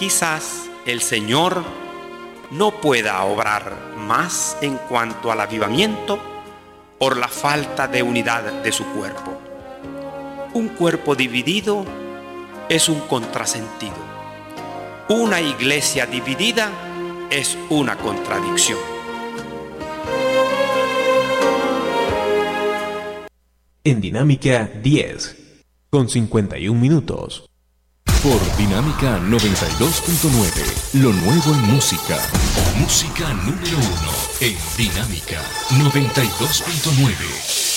Quizás el Señor no pueda obrar más en cuanto al avivamiento por la falta de unidad de su cuerpo. Un cuerpo dividido es un contrasentido. Una iglesia dividida es una contradicción. En Dinámica 10, con 51 minutos. Por Dinámica 92.9, lo nuevo en música. Música número 1 en Dinámica 92.9.